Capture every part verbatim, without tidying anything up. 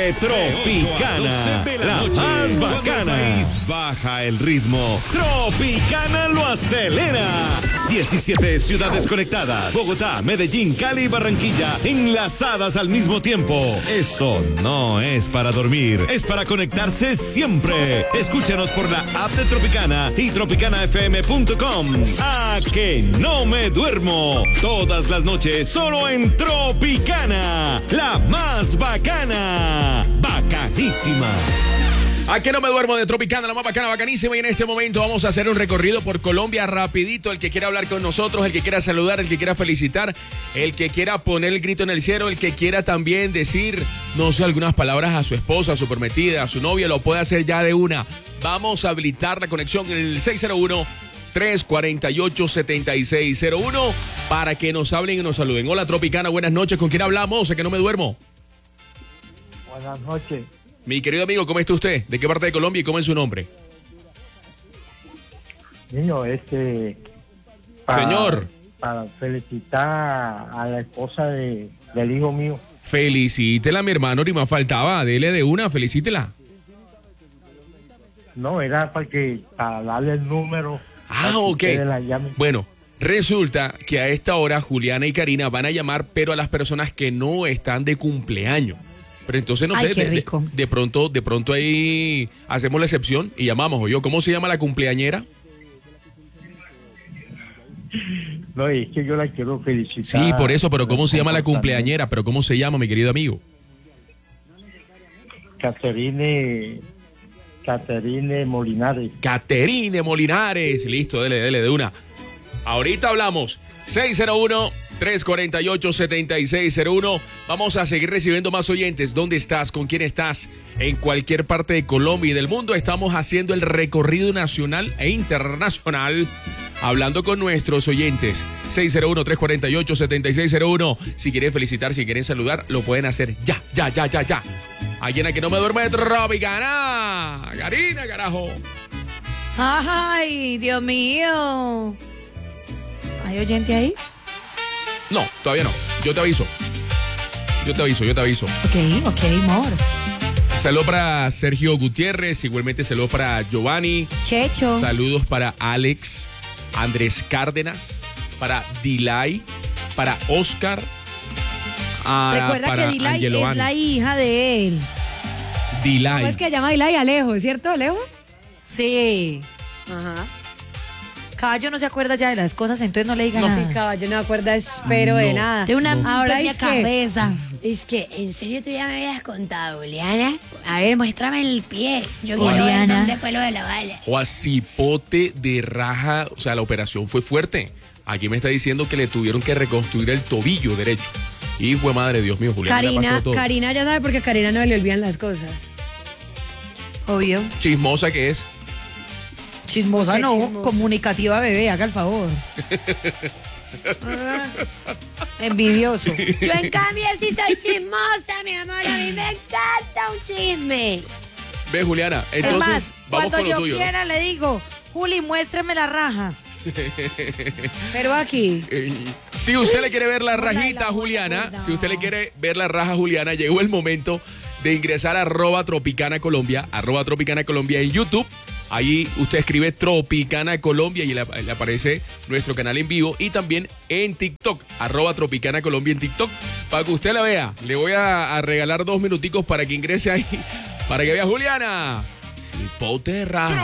de Tropicana, la más bacana. Baja el ritmo, Tropicana lo acelera. diecisiete ciudades conectadas, Bogotá, Medellín, Cali y Barranquilla, enlazadas al mismo tiempo. Esto no es para dormir, es para conectarse siempre. Escúchanos por la app de Tropicana y tropicana f m punto com. ¡A que no me duermo! Todas las noches solo en Tropicana, la más bacana. Bacanísima. ¿A qué no me duermo de Tropicana, la más bacana, bacanísima? Y en este momento vamos a hacer un recorrido por Colombia rapidito. El que quiera hablar con nosotros, el que quiera saludar, el que quiera felicitar, el que quiera poner el grito en el cielo, el que quiera también decir, no sé, algunas palabras a su esposa, a su prometida, a su novia, lo puede hacer ya de una. Vamos a habilitar la conexión en el seis cero uno, tres cuatro ocho, siete seis cero uno para que nos hablen y nos saluden. Hola Tropicana, buenas noches. ¿Con quién hablamos? ¿A qué no me duermo? Buenas noches. Mi querido amigo, ¿cómo está usted? ¿De qué parte de Colombia y cómo es su nombre? Niño, este... Para, Señor. Para felicitar a la esposa de, del hijo mío. Felicítela, mi hermano, ni más faltaba. Dele de una, felicítela. No, era para, que, para darle el número. Ah, ok. Bueno, resulta que a esta hora Juliana y Karina van a llamar, pero a las personas que no están de cumpleaños. Pero entonces, no Ay, sé, qué de, rico. de, de pronto de pronto ahí hacemos la excepción y llamamos, o yo, ¿cómo se llama la cumpleañera? No, es que yo la quiero felicitar. Sí, por eso, pero ¿cómo se llama la cumpleañera? Pero ¿cómo se llama, mi querido amigo? Caterine... Caterine Molinares. Caterine Molinares. Listo, dele, dele, de una. Ahorita hablamos. seis cero uno, tres cuatro ocho, siete seis cero uno. Vamos a seguir recibiendo más oyentes. ¿Dónde estás? ¿Con quién estás? En cualquier parte de Colombia y del mundo estamos haciendo el recorrido nacional e internacional, hablando con nuestros oyentes. seis cero uno, tres cuatro ocho, siete seis cero uno. Si quieren felicitar, si quieren saludar, lo pueden hacer ya, ya, ya, ya, ya. Alguien a que no me duerme de Tropicana. Karina, carajo. Ay, Dios mío. ¿Hay oyente ahí? No, todavía no. Yo te aviso. Yo te aviso, yo te aviso. Ok, ok, amor. Saludos para Sergio Gutiérrez, igualmente saludos para Giovanni. Checho. Saludos para Alex, Andrés Cárdenas, para Dilay, para Oscar. A, Recuerda para que Dilay Angelovani. es la hija de él. Dilay. ¿Cómo es que se llama Dilay? Alejo, ¿cierto, Alejo? Sí. Ajá. Caballo no se acuerda ya de las cosas, entonces no le diga No, nada. sí, caballo, no me acuerdo, espero No. de nada. De una No. Ahora pequeña es que- cabeza. Es que, ¿en serio tú ya me habías contado, Juliana? A ver, muéstrame el pie. Yo quiero ver Juliana. dónde fue lo de la bala. O a cipote de raja, o sea, la operación fue fuerte. Aquí me está diciendo que le tuvieron que reconstruir el tobillo derecho. Hijo de madre, Dios mío, Julián. le Karina, pasó todo. Karina ya sabe porque a Karina no le olvidan las cosas. Obvio. Chismosa que es. Chismosa Qué no, chismosa. comunicativa, bebé, haga el favor. Envidioso. Yo, en cambio, sí soy chismosa, mi amor. A mí me encanta un chisme. Ve, Juliana, Es entonces más, vamos cuando con lo yo tuyo. ¿no? quiera le digo, Juli, muéstrame la raja. Pero aquí, Eh, Si usted le quiere ver la Hola, rajita la a Juliana, buena. si usted le quiere ver la raja a Juliana, llegó el momento de ingresar a arroba Tropicana Colombia, arroba Tropicana Colombia en YouTube. Ahí usted escribe Tropicana Colombia y le, le aparece nuestro canal en vivo, y también en TikTok, arroba Tropicana Colombia en TikTok, para que usted la vea. Le voy a, a regalar dos minuticos para que ingrese ahí, para que vea a Juliana. Cipote de raja.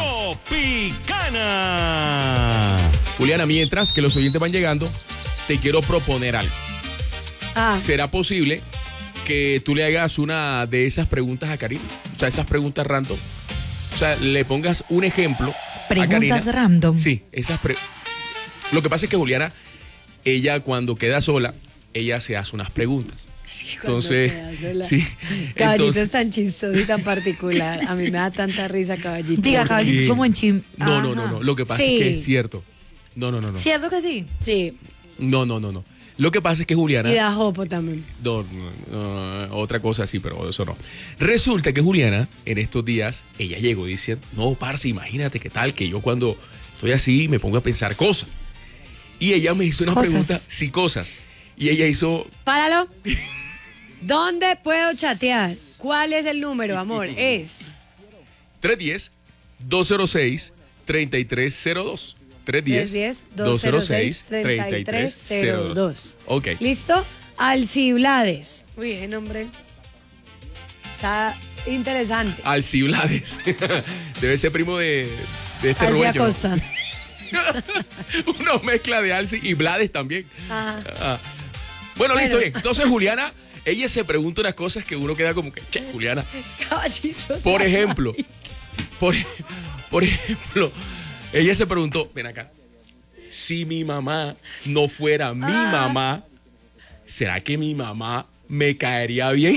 Tropicana. Juliana, mientras que los oyentes van llegando, te quiero proponer algo. ah, ¿Será posible que tú le hagas una de esas preguntas a Karina? O sea, esas preguntas random. O sea, le pongas un ejemplo a Preguntas Karina. random. Sí, esas pre... Lo que pasa es que Juliana, ella cuando queda sola, ella se hace unas preguntas. Entonces, sí. Caballito Entonces, es tan chistoso y tan particular. A mí me da tanta risa, Caballito. Diga, caballito, Sí. somos en chim. no, no, no, Ajá. no. Lo que pasa Sí. es que es cierto. No, no, no, no. ¿Cierto que sí? Sí, No, no, no, no. Lo que pasa es que Juliana... y da jopo también. No, no, no, otra cosa sí, pero eso no. Resulta que Juliana, en estos días, ella llegó diciendo, no, parce, imagínate qué tal, que yo cuando estoy así me pongo a pensar cosas. Y ella me hizo una Cosas. pregunta, sí, cosas. Y ella hizo, Páralo. ¿Dónde puedo chatear? ¿Cuál es el número, amor? Es tres uno cero, dos cero seis, tres tres cero dos. tres uno cero, dos cero seis, tres tres cero dos. Ok. ¿Listo? Alciblades. Uy, ese nombre está interesante. Alciblades. Debe ser primo de, de este Alci Rubén, ¿no? Acosta. Una mezcla de Alci y Blades también. Ajá. Ah. Bueno, Bueno. listo, bien. Entonces, Juliana, ella se pregunta unas cosas que uno queda como que, che, Juliana. Caballito. Por ejemplo, por, por ejemplo, ella se preguntó, ven acá, si mi mamá no fuera mi Ah. mamá, ¿será que mi mamá me caería bien?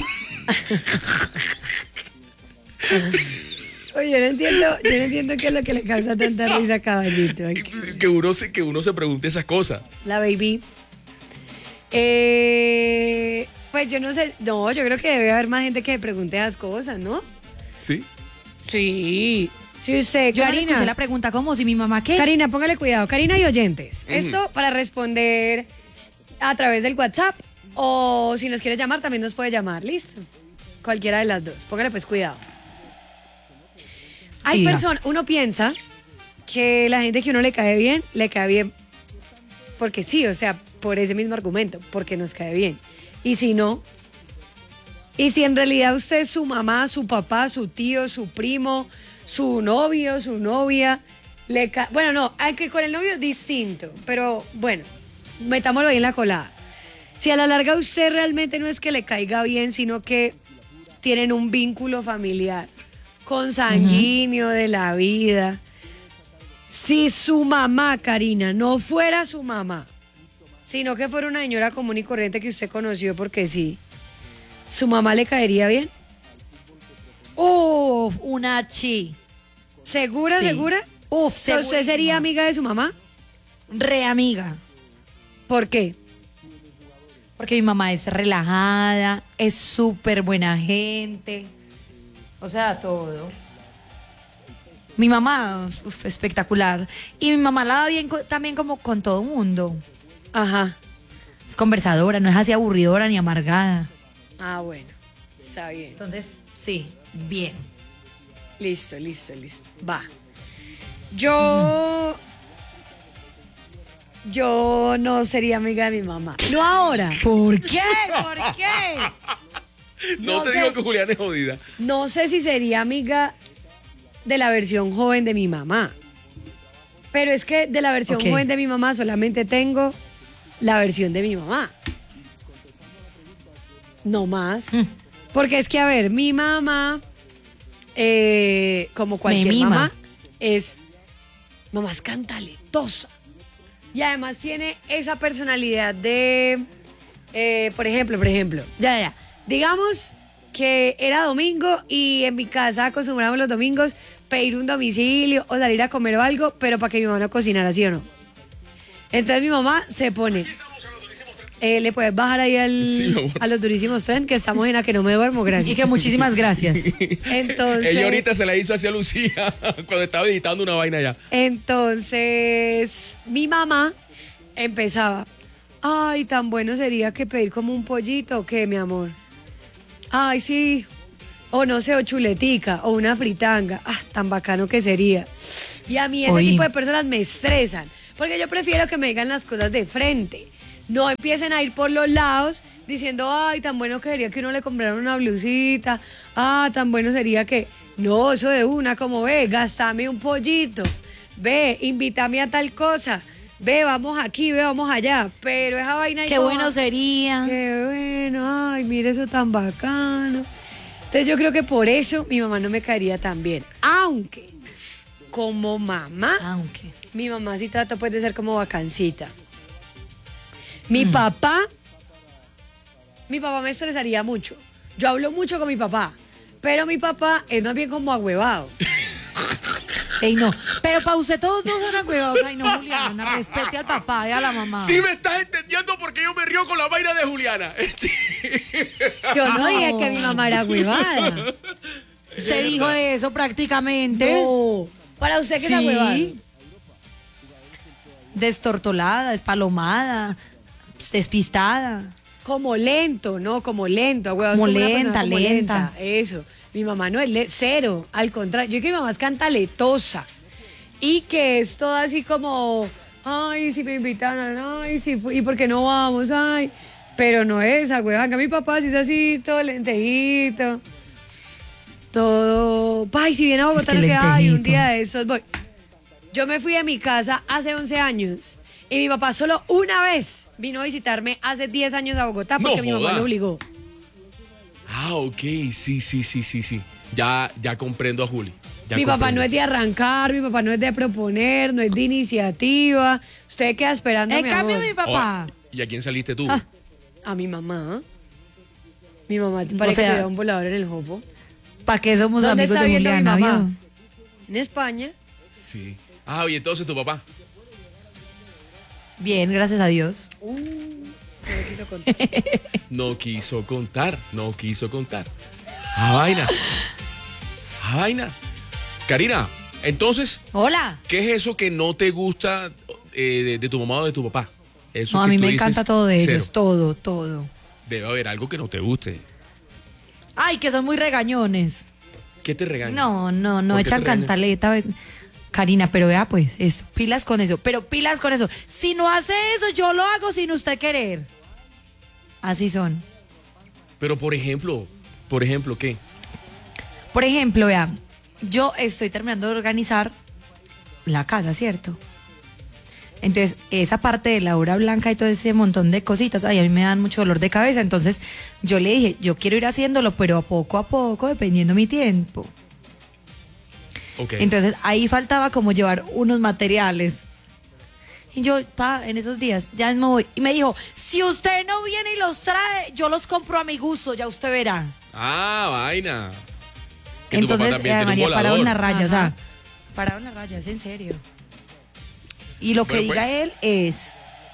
Oye, yo no entiendo, yo no entiendo qué es lo que le causa tanta risa a Caballito. que, uno se, que uno se pregunte esas cosas. La baby. Eh, pues yo no sé, no, yo creo que debe haber más gente que me pregunte esas cosas, ¿no? ¿Sí? Sí. Sí, usted, Yo no le Karina. escuché la pregunta, ¿cómo? ¿Si mi mamá qué? Karina, póngale cuidado. Karina y oyentes. Ujú. Esto para responder a través del WhatsApp o si nos quiere llamar también nos puede llamar. Listo. Cualquiera de las dos. Póngale pues cuidado. Hay Siga. personas, uno piensa que la gente que uno le cae bien, le cae bien porque sí, o sea, por ese mismo argumento, porque nos cae bien. Y si no, y si en realidad usted es su mamá, su papá, su tío, su primo, su novio, su novia, le ca bueno, no, hay que con el novio distinto, pero bueno, metámoslo ahí en la colada. Si a la larga usted realmente no es que le caiga bien, sino que tienen un vínculo familiar consanguíneo de la vida. Si su mamá, Karina, no fuera su mamá, sino que fuera una señora común y corriente que usted conoció porque sí, ¿su mamá le caería bien? Uf, una chi. ¿Segura, Sí. segura? Uf, ¿Usted sería segurísima. amiga de su mamá? Re amiga. ¿Por qué? Porque mi mamá es relajada, es súper buena gente. O sea, todo. Mi mamá, uf, espectacular. Y mi mamá la da bien co- también como con todo mundo. Ajá. Es conversadora, no es así aburridora ni amargada. Ah, bueno. Está bien. Entonces, sí, bien. Listo, listo, listo. Va. Yo. Yo no sería amiga de mi mamá. No ahora. ¿Por qué? ¿Por qué? No, No te sé. digo que Juliana es jodida. No sé si sería amiga de la versión joven de mi mamá. Pero es que de la versión Ok. joven de mi mamá solamente tengo la versión de mi mamá. No más. Mm. Porque es que, a ver, mi mamá, eh, como cualquier mima. mamá, es mamá es cantaletosa. Y además tiene esa personalidad de, eh, por ejemplo, por ejemplo, ya, ya, ya. Digamos que era domingo y en mi casa acostumbramos los domingos pedir un domicilio o salir a comer o algo, pero para que mi mamá no cocinara, ¿sí o no? Entonces mi mamá se pone, eh, le puedes bajar ahí al, Sí, mi amor. a los durísimos tren, que estamos en A Que No Me Duermo, gracias. Y que muchísimas gracias. Entonces, Ella ahorita se la hizo hacia Lucía cuando estaba editando una vaina ya. entonces mi mamá empezaba, ay, tan bueno sería que pedir como un pollito, ¿o qué, mi amor? Ay, sí, o no sé, o chuletica, o una fritanga, ah, tan bacano que sería. Y a mí ese Oí. tipo de personas me estresan, porque yo prefiero que me digan las cosas de frente. No empiecen a ir por los lados diciendo, ay, tan bueno que sería que uno le comprara una blusita, ah, tan bueno sería que... No, eso de una, como ve, gastame un pollito, ve, invítame a tal cosa, ve, vamos aquí, ve, vamos allá, pero esa vaina... ahí Qué como- bueno sería. Qué bueno, ay, mire eso tan bacano. Entonces yo creo que por eso mi mamá no me caería tan bien. Aunque, como mamá, Aunque. mi mamá sí trata pues de ser como vacancita. Mi papá, mi papá me estresaría mucho. Yo hablo mucho con mi papá, pero mi papá es más bien como agüevado. Ey, no. Pero para usted todos no son agüevados. Ay, no, Juliana, respete al papá y a la mamá. Sí me estás entendiendo porque yo me río con la vaina de Juliana. Yo no dije que mi mamá era agüevada. Usted dijo eso prácticamente. No, para usted que es agüevado. Destortolada, espalomada, despistada. como lento, ¿no? Como lento, güey. Como una persona lenta, como lenta. Eso. Mi mamá no es le- cero, al contrario. Yo creo que mi mamá es cantaletosa. Y que es toda así como, ay, si me invitaron, ay, si fu- y por qué no vamos, ay. Pero no esa, güey. Acá mi papá sí es así, todo lentejito. Todo. Ay, si viene a Bogotá, Es que no que ay, un lentejito. día de esos voy. Yo me fui de mi casa hace once años. Y mi papá solo una vez vino a visitarme hace diez años a Bogotá porque No mi mamá joda. lo obligó. Ah, ok, sí, sí, sí, sí, sí. Ya, ya comprendo a Juli. Ya Mi papá comprendo. no es de arrancar, mi papá no es de proponer, no es de iniciativa. Usted queda esperando, En mi cambio, amor. mi papá. Oh, ¿y a quién saliste tú? Ah. A mi mamá. Mi mamá te parece sea, que era un volador en el jopo. ¿Para qué somos ¿Dónde amigos está de viendo mi Juliana? mamá? vio? En España. Sí. Ah, y entonces tu papá. Bien, gracias a Dios. Uh, no me quiso contar. No quiso contar, no quiso contar. Ah, vaina. Ah, vaina. Karina, entonces, Hola. ¿qué es eso que no te gusta eh, de, de tu mamá o de tu papá? Eso No, a que mí tú me dices, encanta todo de ellos, cero. todo, todo. Debe haber algo que no te guste. Ay, que son muy regañones. ¿Qué te regaña? No, no, no ¿Por qué echan te regañan? cantaleta. ¿ves? Karina, pero vea pues, eso, pilas con eso, pero pilas con eso. Si no hace eso, yo lo hago sin usted querer. Así son. Pero por ejemplo, por ejemplo, ¿qué? Por ejemplo, vea, yo estoy terminando de organizar la casa, ¿cierto? Entonces, esa parte de la obra blanca y todo ese montón de cositas, ay, a mí me dan mucho dolor de cabeza. Entonces, yo le dije, yo quiero ir haciéndolo, pero a poco a poco, dependiendo mi tiempo. Ok. Entonces, ahí faltaba como llevar unos materiales. Y yo, pa, en esos días, ya me voy. Y me dijo, si usted no viene y los trae, yo los compro a mi gusto, ya usted verá. Ah, vaina. Que tu papá Entonces, también eh, tiene un María, parado en la volador. raya, o sea, Ajá. parado en la raya, es en serio. Y lo que Bueno, diga pues. él es,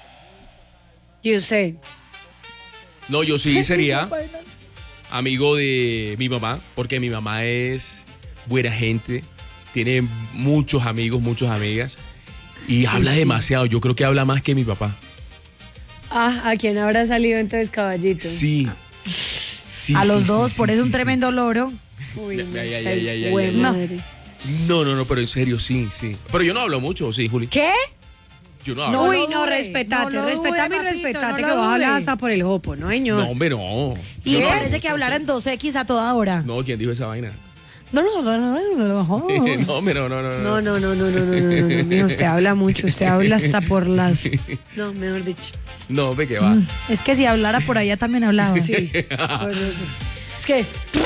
Yo sé. No, yo sí sería amigo de mi mamá, porque mi mamá es buena gente, tiene muchos amigos, muchas amigas, y habla demasiado. Yo creo que habla más que mi papá. Ah, ¿a quién habrá salido entonces, caballito? Sí. Sí, a sí, los sí, dos, sí, por sí, eso un sí. tremendo loro. Uy, no Ya, ya, sé, ya, ya, ya, güey, ya, ya. madre. No, no, no, pero en serio, sí, sí. Pero yo no hablo mucho, sí, Juli. ¿Qué? Yo no hablo. No Uy, lo no, dude, respetate, no lo respetame y dude, papito, respetate no que lo vas a hablar dude. hasta por el jopo, ¿no, No, señor? hombre, no. Y Yo no hablo parece mucho, que hablara sí. en dos equis a toda hora. No, ¿quién dijo esa vaina? No, no, no, no, no, no. no, hombre, no, no, no. No, no, no, no, no, no, no, no, no, mijo, usted habla mucho, usted habla hasta por las... No, mejor dicho. No, hombre, que va. Mm, Es que si hablara por allá también hablaba. Sí, por eso. Es que,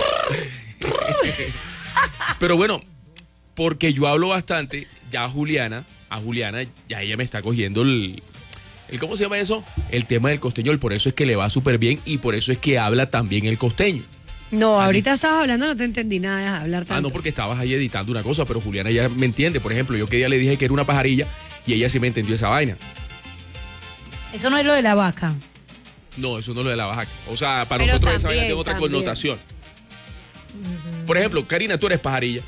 Pero bueno, porque yo hablo bastante, ya Juliana, a Juliana, ya ella me está cogiendo el, el ¿cómo se llama eso? El tema del costeñol, por eso es que le va súper bien y por eso es que habla también el costeño. No, ahorita estabas hablando, no te entendí nada, deja de hablar tanto. Ah, no, porque estabas ahí editando una cosa, pero Juliana ya me entiende. Por ejemplo, yo que día le dije que era una pajarilla y ella sí me entendió esa vaina. eso no es lo de la vaca. No, eso no es lo de la baja. O sea, para Pero nosotros esa también, vaina tiene otra también. connotación. Por ejemplo, Karina, tú eres pajarilla.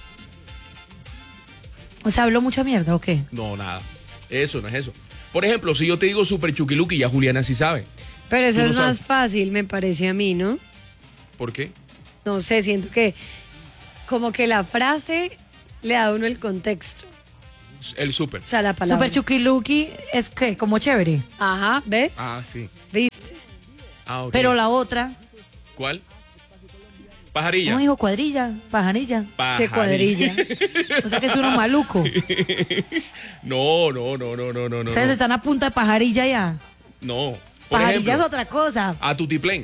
O sea, ¿hablo mucha mierda o qué? No, nada. Eso no es eso. Por ejemplo, si yo te digo super chuquiluki, ya Juliana sí sabe. Pero eso Tú no es más sabes. fácil, me parece a mí, ¿no? ¿Por qué? No sé, siento que como que la frase le da a uno el contexto. El super. O sea, la palabra. Super chuquiluki es que, como chévere. Ajá, ¿ves? Ah, sí. ¿Viste? Ah, ok. Pero la otra, ¿Cuál? Pajarilla. ¿cómo dijo? Cuadrilla, pajarilla. Qué cuadrilla. O sea que es uno maluco. No, no, no, no, no, no, no. Ustedes no. están a punta de pajarilla ya. No. Por Pajarilla es ejemplo, otra cosa. a tutiplén.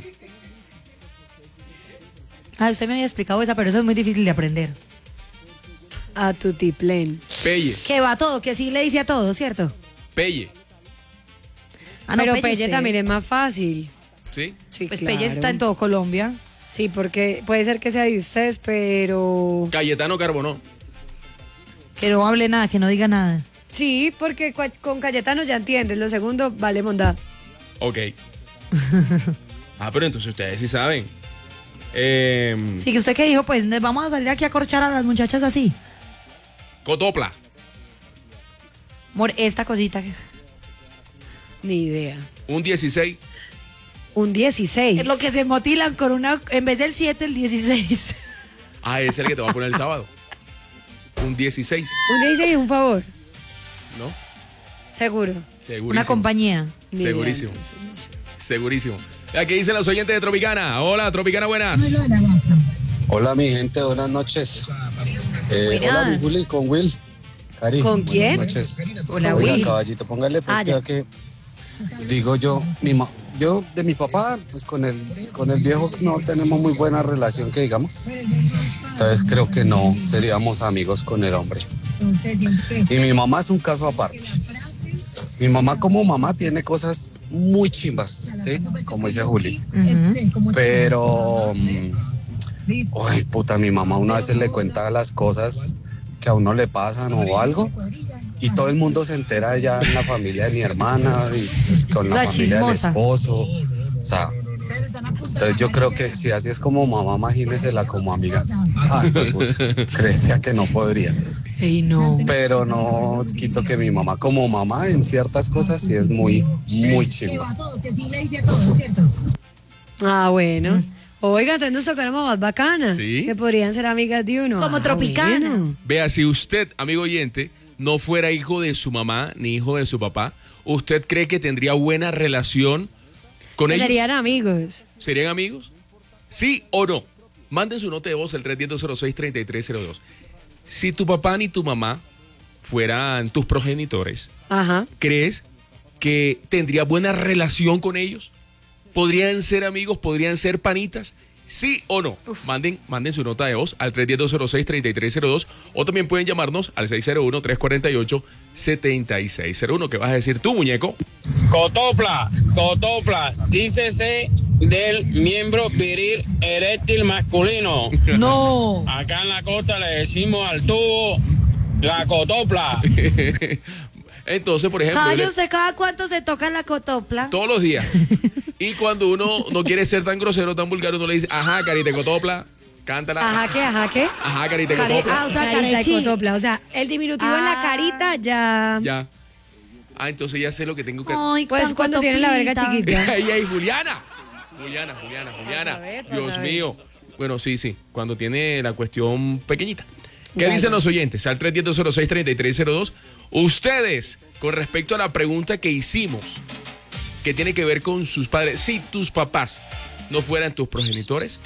Ah, usted me había explicado esa, pero eso es muy difícil de aprender. A tutiplén. Pelle. Que va a todo, que sí le dice a todo, ¿cierto? Pelle. Ah, no, Pero Pelle Pelle usted. también es más fácil. ¿Sí? Sí, Pues claro. Pelle está en todo Colombia. Sí, porque puede ser que sea de ustedes, pero... Cayetano Carbonó. Que no hable nada, que no diga nada. Sí, porque cua- con Cayetano ya entiendes. Lo segundo, vale mondad. Ok. Ah, pero entonces ustedes sí saben. Eh, Sí, que usted que dijo, pues vamos a salir aquí a corchar a las muchachas así. Cotopla. Amor, esta cosita. Ni idea. Un dieciséis. un dieciséis. Es lo que se motilan con una, en vez del siete, el dieciséis. Ah, ese es el que te va a poner el sábado. Un dieciséis, Un dieciséis es un favor, ¿no? seguro. Segurísimo. Una compañía. Mira, Segurísimo. entonces, no sé. Segurísimo. Aquí dicen los oyentes de Tropicana. Hola, Tropicana, buenas. Hola mi gente, buenas noches. Eh, Buenas. hola mi Juli con Will. Cari, ¿Con quién? Buenas noches. Hola, Oiga, Will. caballito, póngale pues Ah, que, ya. que digo yo, mi ma- yo de mi papá, pues con el, con el viejo no tenemos muy buena relación que digamos. Entonces creo que no seríamos amigos con el hombre. Y mi mamá es un caso aparte. Mi mamá como mamá tiene cosas muy chimbas, ¿sí? Como dice Juli. Ujú. Pero, mm, ay, puta, mi mamá una vez le cuenta las cosas que a uno le pasan o algo y todo el mundo se entera ya en la familia de mi hermana y con la La familia del chismosa. esposo. O sea, entonces yo creo que si así es como mamá, imagínesela como amiga. Ay, puta, creería que no podría. Ey, no. Pero no quito que mi mamá como mamá en ciertas cosas sí es muy, muy chimba. Ah, bueno. Oiga, entonces nos tocaron mamás bacanas. Sí. Que podrían ser amigas de uno. Como Ah, Tropicana. bueno. Vea, si usted, amigo oyente, no fuera hijo de su mamá ni hijo de su papá, ¿usted cree que tendría buena relación con Que ellos? serían amigos. ¿Serían amigos? ¿Sí o no? Manden su nota de voz al tres uno cero, cero seis, tres tres cero dos. Si tu papá ni tu mamá fueran tus progenitores, Ajá. ¿crees que tendría buena relación con ellos? ¿Podrían ser amigos? ¿Podrían ser panitas? ¿Sí o no? Manden, manden su nota de voz al tres uno cero, cero seis, tres tres cero dos o también pueden llamarnos al seis cero uno, tres cuatro ocho, siete seis cero uno. ¿Qué vas a decir tú, muñeco? Cotopla, cotopla, dícese del miembro viril eréctil masculino. No. Acá en la costa le decimos al tubo la cotopla. Entonces, por ejemplo, Caballo, le- ¿usted cada cuánto se toca la cotopla? todos los días. Y cuando uno no quiere ser tan grosero, tan vulgar, uno le dice, ajá, carita de cotopla, cántala. Ajá, ¿qué? Ajá, ¿qué? Ajá, carita de Care- cotopla. ah, o sea, Carita de carechi. cotopla. O sea, el diminutivo en la Ah. carita ya. Ya. Ah, entonces ya sé lo que tengo que... Ay, Pues tan cuando tiene la verga cotoplita. chiquita. ¡Ay, ay, Juliana! Juliana, Juliana, Juliana. a ver, vas Dios a ver. mío. Bueno, sí, sí. Cuando tiene la cuestión pequeñita. ¿Qué Ya, dicen ya. los oyentes? Al tres uno cero, cero seis, tres tres cero dos. Ustedes, con respecto a la pregunta que hicimos, que tiene que ver con sus padres, si tus papás no fueran tus progenitores,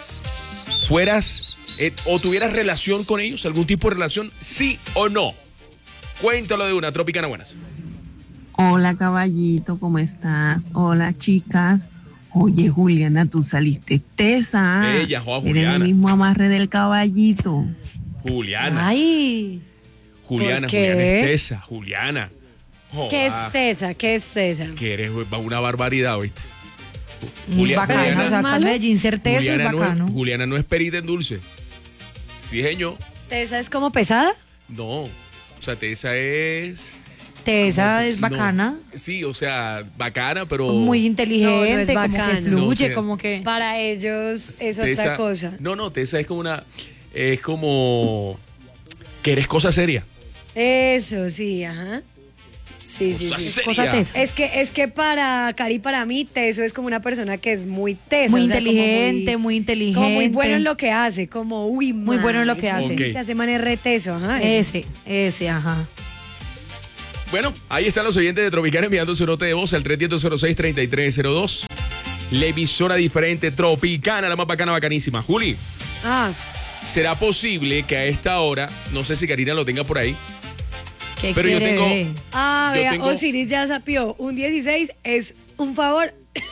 fueras eh, o tuvieras relación con ellos, algún tipo de relación, sí o no. Cuéntalo de una, Tropicana, buenas. Hola caballito, ¿cómo estás? Hola chicas. Oye Juliana, tú saliste tesa. Ella, joa, Eres Juliana. el mismo amarre del caballito. Juliana. Ay. Juliana, ¿por qué? Juliana es tesa, Juliana. ¿Qué Joda, es esa? ¿Qué es esa? que eres una barbaridad, ¿oíste? Muy bacano. ¿Eso O es sea, acá malo? en Medellín ser teso es Juliana, no bacano. es, Juliana no es perita en dulce. Sí, señor. ¿Esa es como pesada? No. O sea, tesa es... Tesa como- es bacana. no, sí, o sea, bacana, pero... Muy inteligente, No, no es como bacano. que fluye, No, sí. como que... Para ellos es tesa- otra cosa. No, no, tesa es como una... Es como... Que eres cosa seria. Eso, sí, ajá. Sí, sí, Cosa sí. seria. Cosa tesa. Es que, es que para Cari, para mí, Teso es como una persona que es muy tesa. Muy o sea, como inteligente, muy inteligente. Como muy bueno en lo que hace, como, uy, Muy bueno en lo que hace. Ok. Que hace man es re teso, ajá. eso. Ese, ese, ajá. Bueno, ahí están los oyentes de Tropicana enviando su nota de voz al tres uno cero, seis tres tres cero dos. La emisora diferente, Tropicana, la más bacana, bacanísima. Juli, Ah, ¿será posible que a esta hora, no sé si Karina lo tenga por ahí, ¿Qué Pero yo quiere tengo- ver? ah Yo vea, tengo- Osiris ya sapió. Un dieciséis es un favor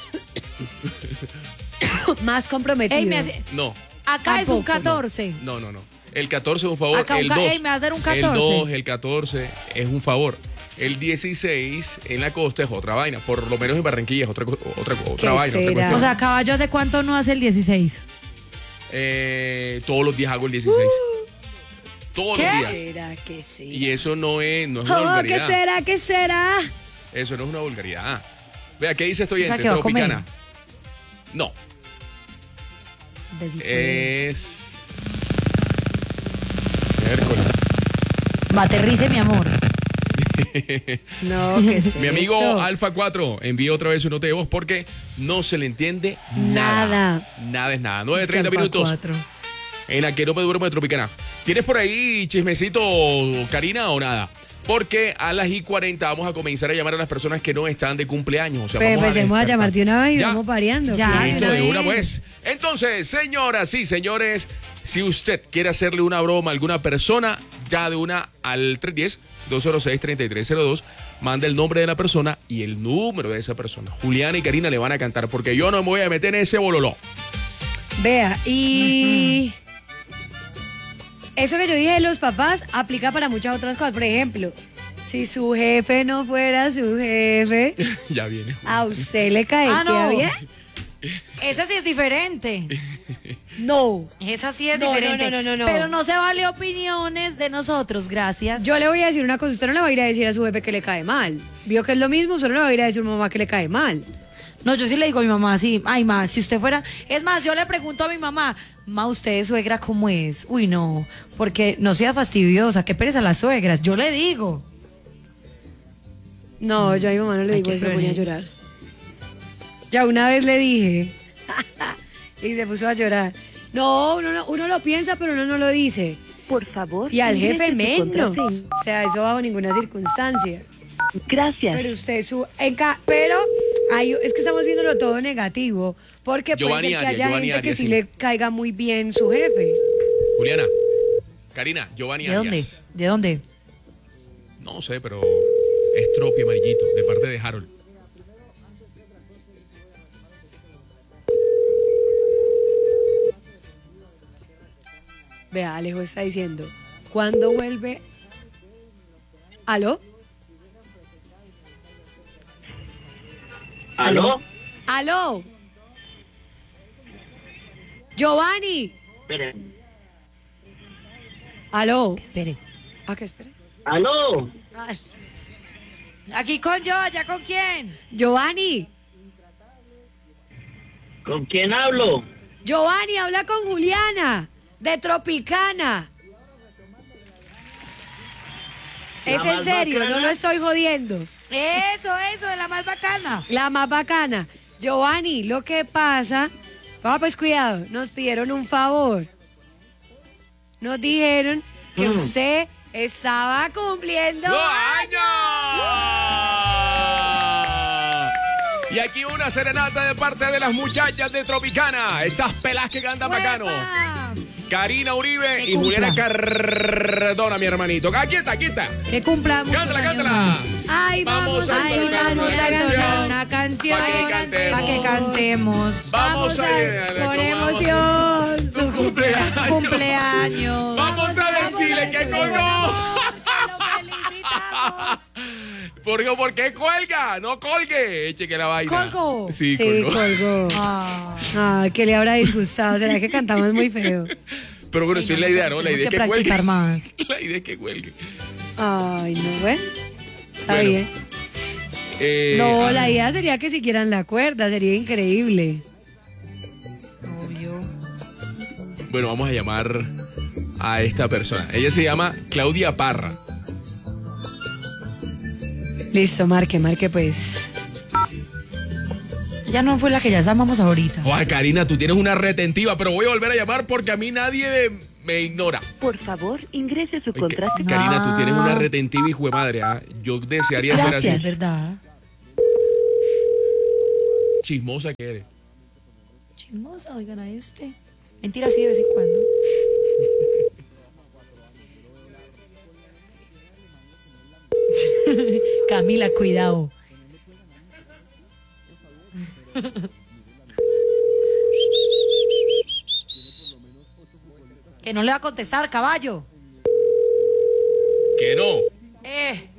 más comprometido. Ey, me hace- no, acá es un Tampoco, no. catorce. no, no, no. El catorce es un favor, Acá un el ca- dos. ey, me va a hacer un El catorce. dos, el catorce es un favor. El dieciséis en la costa es otra vaina. Por lo menos en Barranquilla es otra, co- otra, otra ¿Qué vaina. Otra será? cuestión. O sea, caballo, ¿de cuánto no hace el dieciséis? Eh, todos los días hago el dieciséis. Todos ¿Qué? los días. ¿Será que sí? Y eso no es, no es una Oh, ¿qué vulgaridad. será? ¿Qué será? Eso no es una vulgaridad. Vea, ¿qué dice esto O sea, oyente? que va a comer. Tropicana. No, es... Miércoles. Baterrice, mi amor. No, ¿qué es Mi amigo eso? Alfa cuatro envía otra vez un nota de voz porque no se le entiende nada. Nada. Nada es nada. nueve Es que treinta Alfa minutos cuatro. en la que no me duermo de Tropicana. ¿Tienes por ahí chismecito, Karina, o nada? Porque a las y cuarenta vamos a comenzar a llamar a las personas que no están de cumpleaños. O sea, Pues vamos empecemos a, despertar. llamar de una vez y Ya. vamos pareando. Ya. claro. Listo, de de una una vez. pues. Entonces, señoras y señores, si usted quiere hacerle una broma a alguna persona, ya de una al tres uno cero, dos cero seis, tres tres cero dos, manda el nombre de la persona y el número de esa persona. Juliana y Karina le van a cantar porque yo no me voy a meter en ese bololó. Vea, y eso que yo dije de los papás aplica para muchas otras cosas. Por ejemplo, si su jefe no fuera su jefe, Ya viene. ¿a usted le caería Ah, no. bien? Esa sí es diferente. No. Esa sí es No, no, diferente. no, no, no, no. Pero no se vale opiniones de nosotros, gracias. Yo le voy a decir una cosa, usted no le va a ir a decir a su jefe que le cae mal. Vio que es lo mismo, usted no le va a ir a decir a su mamá que le cae mal. No, yo sí le digo a mi mamá, sí, ay, ma, si usted fuera... Es más, yo le pregunto a mi mamá, ma, ¿usted de suegra cómo es? Uy, no, porque no sea fastidiosa, qué pereza las suegras. Yo le digo. No, yo a mi mamá no le Ay, digo qué eso, se ponía a cruel. llorar. Ya una vez le dije y se puso a llorar. No, uno, no, uno lo piensa, pero uno no lo dice. Por favor. Y al jefe ingrese su menos. contraseña. O sea, eso bajo ninguna circunstancia. Gracias. Pero usted su... en ca- pero hay- es que estamos viéndolo todo negativo. Porque puede Giovanni ser que Arias, haya Giovanni gente que Arias, sí sí. le caiga muy bien su jefe. Juliana, Karina, Giovanni ¿De dónde? Arias. ¿De dónde? No sé, pero es Tropi amarillito, de parte de Harold. Vea, Alejo está diciendo, ¿cuándo vuelve? ¿Aló? ¿Aló? ¿Aló? Giovanni. Esperen. ¿Aló? Espere. ¿A qué espere? ¿Aló? Ah, Aquí con yo, ¿ya con quién? Giovanni. ¿Con quién hablo? Giovanni, habla con Juliana, de Tropicana. La Es en más serio, bacana. no lo estoy jodiendo. Eso, eso, de la más bacana. La más bacana. Giovanni, lo que pasa... Papá, pues cuidado, nos pidieron un favor. Nos dijeron que Mm. usted estaba cumpliendo... ¡No años! Y aquí una serenata de parte de las muchachas de Tropicana. Estas pelas que cantan bacano. ¡Huepa! Karina Uribe Que y Juliana cumpla. Cardona, mi hermanito. Aquí está, aquí está. Que cumpla muchos Cántala, años cántala. más. Ay, vamos, Vamos a a Ay, cantar cantar vamos una a una cantar canción. una canción Pa' que cantemos. para que cantemos. Vamos a con emoción. Su cumpleaños. Cumpleaños. Vamos a decirle que colgó. Lo felicitamos. ¿Por qué, ¿Por qué cuelga? No colgue. Eche que la vaina. ¿Colgó? Sí, Sí, colgó. colgó. Ah, Ay, que le habrá disgustado. ¿Será que cantamos muy feo? Pero bueno, Ay, sí no, es la idea, ¿no? La tenemos idea es que que cuelgue. practicar más. La idea es que cuelgue. Ay, no, ¿ves? Está Bueno, bien. Eh, No, ah, la idea sería que siguieran la cuerda, sería increíble. obvio. Bueno, vamos a llamar a esta persona. Ella se llama Claudia Parra. Listo, marque, marque pues. Ya no fue la que ya llamamos ahorita. Oye, Karina, tú tienes una retentiva, pero voy a volver a llamar porque a mí nadie me, me ignora. Por favor, ingrese su Oye, contraseña. Karina, tú tienes una Ah. retentiva, hijo de madre. ¿ah? Yo desearía ser Gracias. así. Es verdad. Chismosa que eres. Chismosa, oigan a este. Mentira, sí, de vez en cuando. Camila, cuidado. Que no le va a contestar, caballo. Que no. Eh.